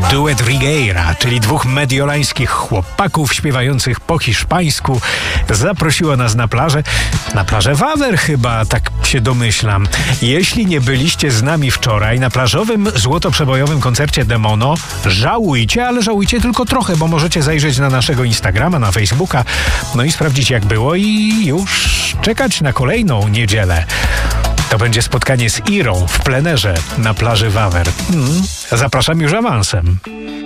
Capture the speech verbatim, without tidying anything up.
Duet Rigueira, czyli dwóch mediolańskich chłopaków śpiewających po hiszpańsku, zaprosiło nas na plażę. Na plażę Wawer chyba, tak się domyślam. Jeśli nie byliście z nami wczoraj na plażowym złotoprzebojowym koncercie Demono, żałujcie, ale żałujcie tylko trochę, bo możecie zajrzeć na naszego Instagrama, na Facebooka, no i sprawdzić jak było i już czekać na kolejną niedzielę. To będzie spotkanie z Irą w plenerze na plaży Wawer. Hmm, zapraszam już awansem.